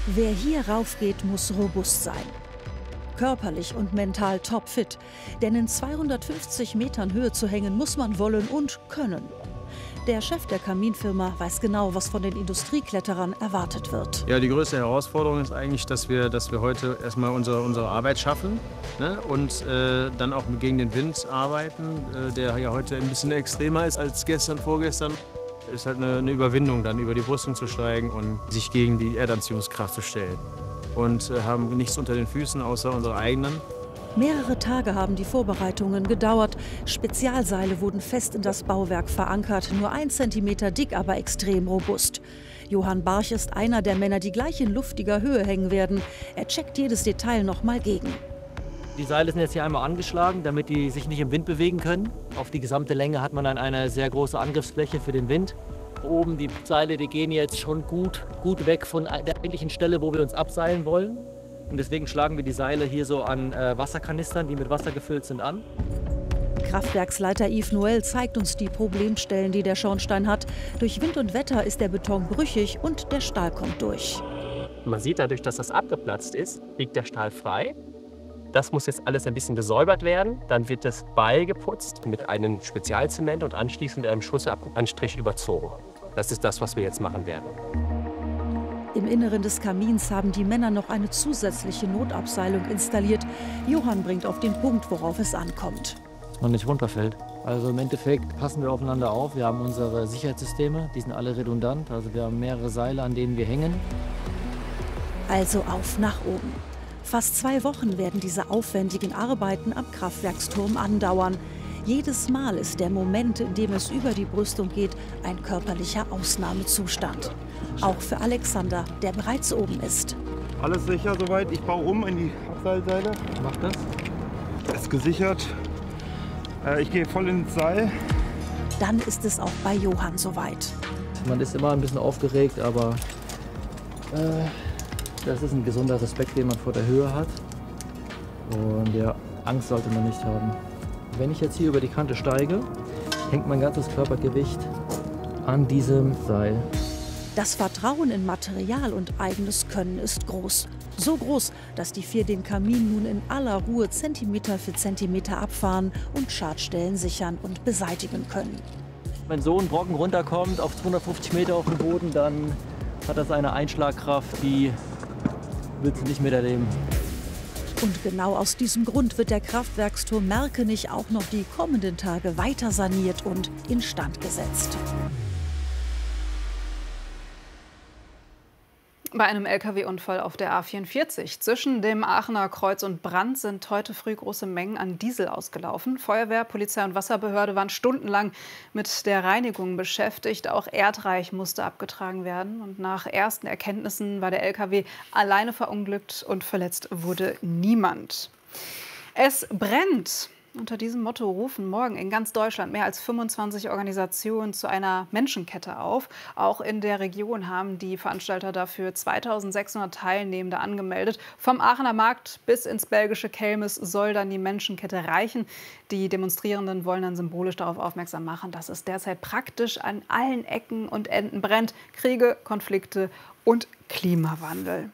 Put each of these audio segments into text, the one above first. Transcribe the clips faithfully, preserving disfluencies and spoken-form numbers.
Wer hier raufgeht, muss robust sein. Körperlich und mental topfit. Denn in zweihundertfünfzig Metern Höhe zu hängen, muss man wollen und können. Der Chef der Kaminfirma weiß genau, was von den Industriekletterern erwartet wird. Ja, die größte Herausforderung ist eigentlich, dass wir, dass wir heute erstmal unsere, unsere Arbeit schaffen, ne? Und äh, dann auch gegen den Wind arbeiten, äh, der ja heute ein bisschen extremer ist als gestern, vorgestern. Ist halt eine, eine Überwindung, dann über die Brüstung zu steigen und sich gegen die Erdanziehungskraft zu stellen. Und äh, haben nichts unter den Füßen außer unsere eigenen. Mehrere Tage haben die Vorbereitungen gedauert. Spezialseile wurden fest in das Bauwerk verankert, nur ein Zentimeter dick, aber extrem robust. Johann Barch ist einer der Männer, die gleich in luftiger Höhe hängen werden. Er checkt jedes Detail noch mal gegen. Die Seile sind jetzt hier einmal angeschlagen, damit die sich nicht im Wind bewegen können. Auf die gesamte Länge hat man dann eine sehr große Angriffsfläche für den Wind. Oben die Seile, die gehen jetzt schon gut, gut weg von der eigentlichen Stelle, wo wir uns abseilen wollen. Und deswegen schlagen wir die Seile hier so an äh, Wasserkanistern, die mit Wasser gefüllt sind, an. Kraftwerksleiter Yves Noël zeigt uns die Problemstellen, die der Schornstein hat. Durch Wind und Wetter ist der Beton brüchig und der Stahl kommt durch. Man sieht dadurch, dass das abgeplatzt ist, liegt der Stahl frei. Das muss jetzt alles ein bisschen gesäubert werden. Dann wird das beigeputzt mit einem Spezialzement und anschließend einem Schussanstrich überzogen. Das ist das, was wir jetzt machen werden. Im Inneren des Kamins haben die Männer noch eine zusätzliche Notabseilung installiert. Johann bringt auf den Punkt, worauf es ankommt. Dass man nicht runterfällt. Also im Endeffekt passen wir aufeinander auf. Wir haben unsere Sicherheitssysteme, die sind alle redundant. Also wir haben mehrere Seile, an denen wir hängen. Also auf nach oben. Fast zwei Wochen werden diese aufwendigen Arbeiten am Kraftwerksturm andauern. Jedes Mal ist der Moment, in dem es über die Brüstung geht, ein körperlicher Ausnahmezustand. Auch für Alexander, der bereits oben ist. Alles sicher soweit. Ich baue um in die Abseilseile. Mach das. Ist gesichert. Äh, ich gehe voll ins Seil. Dann ist es auch bei Johann soweit. Man ist immer ein bisschen aufgeregt, aber äh, das ist ein gesunder Respekt, den man vor der Höhe hat. Und ja, Angst sollte man nicht haben. Wenn ich jetzt hier über die Kante steige, hängt mein ganzes Körpergewicht an diesem Seil. Das Vertrauen in Material und eigenes Können ist groß. So groß, dass die vier den Kamin nun in aller Ruhe Zentimeter für Zentimeter abfahren und Schadstellen sichern und beseitigen können. Wenn so ein Brocken runterkommt auf zweihundertfünfzig Meter auf den Boden, dann hat das eine Einschlagkraft, die willst du nicht miterleben. Und genau aus diesem Grund wird der Kraftwerksturm Merkenich auch noch die kommenden Tage weiter saniert und instand gesetzt. Bei einem L K W-Unfall auf der A vierundvierzig zwischen dem Aachener Kreuz und Brand sind heute früh große Mengen an Diesel ausgelaufen. Feuerwehr, Polizei und Wasserbehörde waren stundenlang mit der Reinigung beschäftigt. Auch Erdreich musste abgetragen werden. Und nach ersten Erkenntnissen war der L K W alleine verunglückt und verletzt wurde niemand. Es brennt. Unter diesem Motto rufen morgen in ganz Deutschland mehr als fünfundzwanzig Organisationen zu einer Menschenkette auf. Auch in der Region haben die Veranstalter dafür zweitausendsechshundert Teilnehmende angemeldet. Vom Aachener Markt bis ins belgische Kelmis soll dann die Menschenkette reichen. Die Demonstrierenden wollen dann symbolisch darauf aufmerksam machen, dass es derzeit praktisch an allen Ecken und Enden brennt. Kriege, Konflikte und Klimawandel.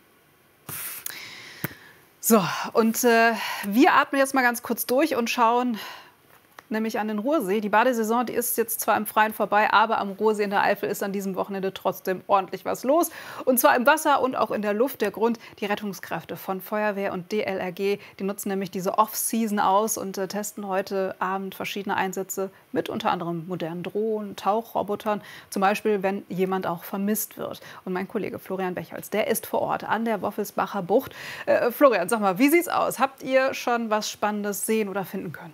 So, und äh, wir atmen jetzt mal ganz kurz durch und schauen nämlich an den Ruhrsee. Die Badesaison, die ist jetzt zwar im Freien vorbei, aber am Ruhrsee in der Eifel ist an diesem Wochenende trotzdem ordentlich was los. Und zwar im Wasser und auch in der Luft. Der Grund, die Rettungskräfte von Feuerwehr und D L R G, die nutzen nämlich diese Off-Season aus und äh, testen heute Abend verschiedene Einsätze mit unter anderem modernen Drohnen, Tauchrobotern, zum Beispiel, wenn jemand auch vermisst wird. Und mein Kollege Florian Bechholz, der ist vor Ort an der Woffelsbacher Bucht. Äh, Florian, sag mal, wie sieht's aus? Habt ihr schon was Spannendes sehen oder finden können?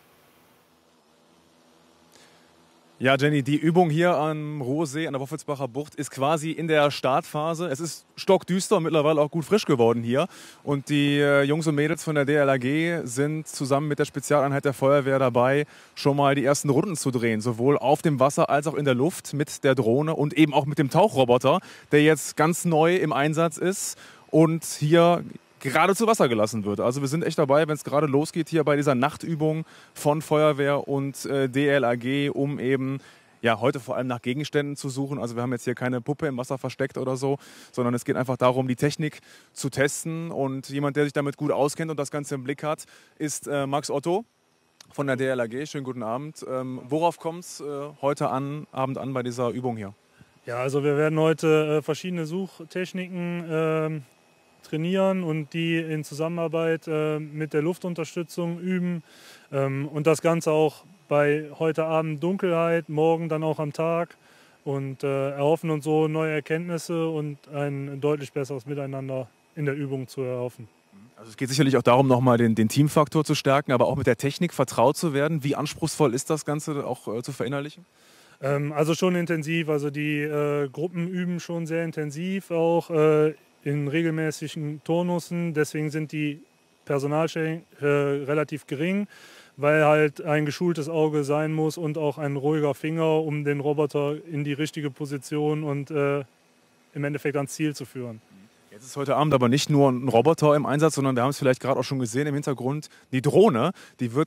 Ja, Jenny, die Übung hier am Ruhrsee an der Woffelsbacher Bucht ist quasi in der Startphase. Es ist stockdüster und mittlerweile auch gut frisch geworden hier. Und die äh, Jungs und Mädels von der D L R G sind zusammen mit der Spezialeinheit der Feuerwehr dabei, schon mal die ersten Runden zu drehen. Sowohl auf dem Wasser als auch in der Luft mit der Drohne und eben auch mit dem Tauchroboter, der jetzt ganz neu im Einsatz ist und hier gerade zu Wasser gelassen wird. Also wir sind echt dabei, wenn es gerade losgeht hier bei dieser Nachtübung von Feuerwehr und äh, D L R G, um eben ja, heute vor allem nach Gegenständen zu suchen. Also wir haben jetzt hier keine Puppe im Wasser versteckt oder so, sondern es geht einfach darum, die Technik zu testen. Und jemand, der sich damit gut auskennt und das Ganze im Blick hat, ist äh, Max Otto von der D L R G. Schönen guten Abend. Ähm, worauf kommt es äh, heute an, Abend an bei dieser Übung hier? Ja, also wir werden heute äh, verschiedene Suchtechniken äh, trainieren und die in Zusammenarbeit äh, mit der Luftunterstützung üben. Ähm, und das Ganze auch bei heute Abend Dunkelheit, morgen dann auch am Tag. Und äh, erhoffen uns so neue Erkenntnisse und ein deutlich besseres Miteinander in der Übung zu erhoffen. Also es geht sicherlich auch darum, nochmal den, den Teamfaktor zu stärken, aber auch mit der Technik vertraut zu werden. Wie anspruchsvoll ist das Ganze auch äh, zu verinnerlichen? Ähm, also schon intensiv. Also die äh, Gruppen üben schon sehr intensiv, auch äh, in regelmäßigen Turnussen. Deswegen sind die Personalstellen äh, relativ gering, weil halt ein geschultes Auge sein muss und auch ein ruhiger Finger, um den Roboter in die richtige Position und äh, im Endeffekt ans Ziel zu führen. Jetzt ist heute Abend aber nicht nur ein Roboter im Einsatz, sondern wir haben es vielleicht gerade auch schon gesehen im Hintergrund. Die Drohne, die wird